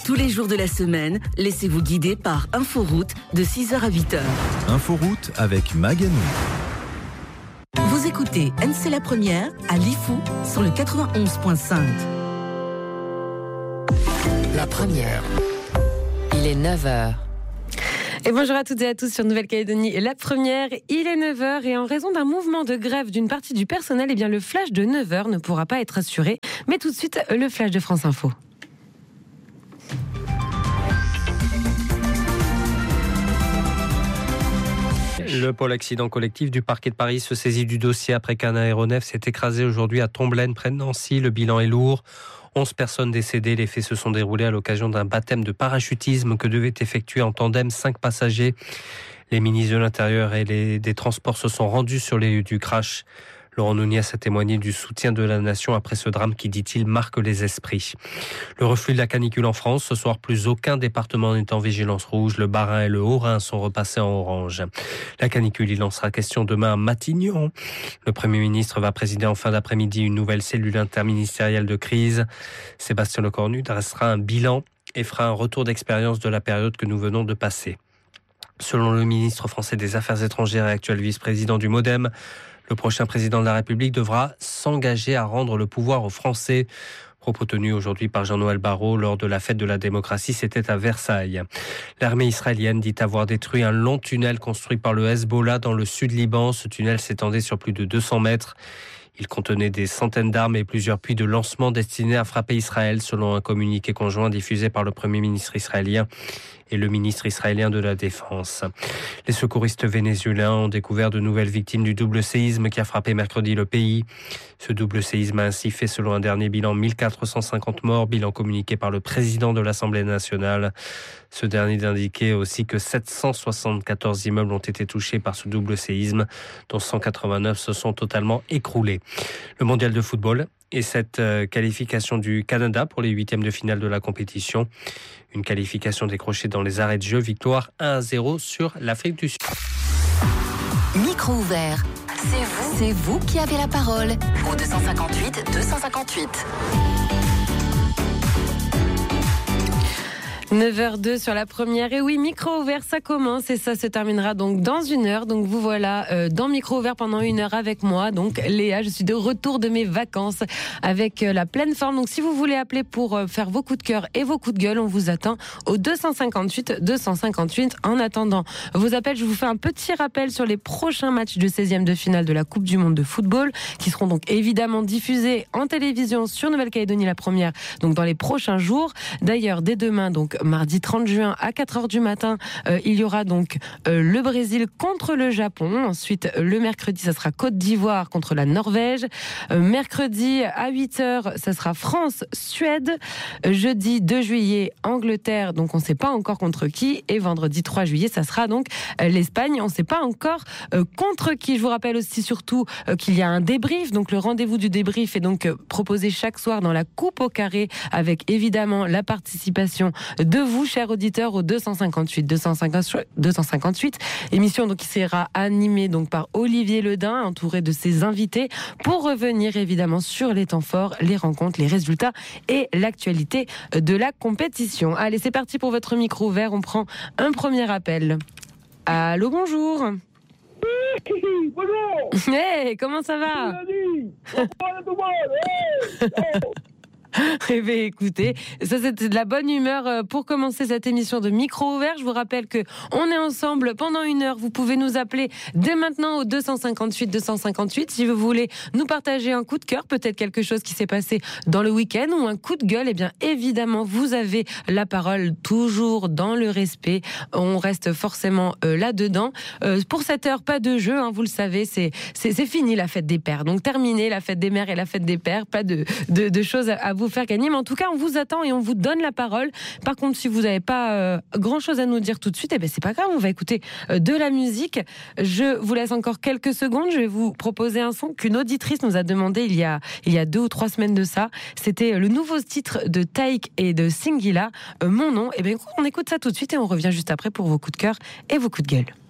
Tous les jours de la semaine, laissez-vous guider par Inforoute de 6h à 8h. Inforoute avec Maganou. Vous écoutez NC La Première à Lifou sur le 91.5. La Première. Il est 9h. Et bonjour à toutes et à tous sur Nouvelle-Calédonie. La Première, il est 9h et en raison d'un mouvement de grève d'une partie du personnel, le flash de 9h ne pourra pas être assuré. Mais tout de suite, le flash de France Info. Le pôle accident collectif du parquet de Paris se saisit du dossier après qu'un aéronef s'est écrasé aujourd'hui à Tomblaine, près de Nancy. Le bilan est lourd. 11 personnes décédées. Les faits se sont déroulés à l'occasion d'un baptême de parachutisme que devaient effectuer en tandem 5 passagers. Les ministres de l'Intérieur et des Transports se sont rendus sur les lieux du crash. Laurent Nunez a témoigné du soutien de la nation après ce drame qui, dit-il, marque les esprits. Le reflux de la canicule en France. Ce soir, plus aucun département n'est en vigilance rouge. Le Bas-Rhin et le Haut-Rhin sont repassés en orange. La canicule, il en sera question demain à Matignon. Le Premier ministre va présider en fin d'après-midi une nouvelle cellule interministérielle de crise. Sébastien Lecornu dressera un bilan et fera un retour d'expérience de la période que nous venons de passer. Selon le ministre français des Affaires étrangères et actuel vice-président du MoDem, le prochain président de la République devra s'engager à rendre le pouvoir aux Français. Propos tenus aujourd'hui par Jean-Noël Barrot lors de la fête de la démocratie, c'était à Versailles. L'armée israélienne dit avoir détruit un long tunnel construit par le Hezbollah dans le sud Liban. Ce tunnel s'étendait sur plus de 200 mètres. Il contenait des centaines d'armes et plusieurs puits de lancement destinés à frapper Israël, selon un communiqué conjoint diffusé par le Premier ministre israélien et le ministre israélien de la Défense. Les secouristes vénézuéliens ont découvert de nouvelles victimes du double séisme qui a frappé mercredi le pays. Ce double séisme a ainsi fait, selon un dernier bilan, 1450 morts, bilan communiqué par le président de l'Assemblée nationale. Ce dernier indiquait aussi que 774 immeubles ont été touchés par ce double séisme, dont 189 se sont totalement écroulés. Le mondial de football et cette qualification du Canada pour les huitièmes de finale de la compétition. Une qualification décrochée dans les arrêts de jeu. Victoire 1-0 sur l'Afrique du Sud. Micro ouvert. C'est vous qui avez la parole. Au 258 258. 9h02 sur La Première. Et oui, micro ouvert, ça commence et ça se terminera donc dans 1 heure. Donc vous voilà dans micro ouvert pendant 1 heure avec moi. Donc Léa, je suis de retour de mes vacances avec la pleine forme. Donc si vous voulez appeler pour faire vos coups de cœur et vos coups de gueule, on vous attend au 258 258. En attendant vos appels, je vous fais un petit rappel sur les prochains matchs de 16e de finale de la Coupe du Monde de football qui seront donc évidemment diffusés en télévision sur Nouvelle-Calédonie La Première. Donc dans les prochains jours. D'ailleurs, dès demain, donc mardi 30 juin à 4h du matin, il y aura donc le Brésil contre le Japon. Ensuite, le mercredi, ça sera Côte d'Ivoire contre la Norvège. Mercredi à 8h, ça sera France-Suède. Jeudi 2 juillet, Angleterre, donc on ne sait pas encore contre qui. Et vendredi 3 juillet, ça sera donc l'Espagne. On ne sait pas encore contre qui. Je vous rappelle aussi surtout qu'il y a un débrief. Donc le rendez-vous du débrief est donc proposé chaque soir dans la Coupe au carré avec évidemment la participation de vous, chers auditeurs, au 258. Émission donc qui sera animée donc par Olivier Ledin, entouré de ses invités, pour revenir évidemment sur les temps forts, les rencontres, les résultats et l'actualité de la compétition. Allez, c'est parti pour votre micro ouvert. On prend un premier appel. Allô, bonjour. Bonjour. Hey, comment ça va? Eh bien, écoutez, ça c'était de la bonne humeur pour commencer cette émission de micro ouvert. Je vous rappelle que on est ensemble pendant 1 heure. Vous pouvez nous appeler dès maintenant au 258 si vous voulez nous partager un coup de cœur, peut-être quelque chose qui s'est passé dans le week-end ou un coup de gueule. Eh bien, évidemment, vous avez la parole, toujours dans le respect. On reste forcément là-dedans. Pour cette heure, pas de jeu, hein, vous le savez, c'est fini la fête des pères. Donc terminé la fête des mères et la fête des pères. Pas de choses à vous faire gagner, mais en tout cas on vous attend et on vous donne la parole. Par contre, si vous n'avez pas grand chose à nous dire tout de suite, eh ben c'est pas grave, on va écouter de la musique. Je vous laisse encore quelques secondes. Je vais vous proposer un son qu'une auditrice nous a demandé il y a 2 ou 3 semaines de ça. C'était le nouveau titre de Taïk et de Singila, Mon nom. Et bien on écoute ça tout de suite et on revient juste après pour vos coups de cœur et vos coups de gueule.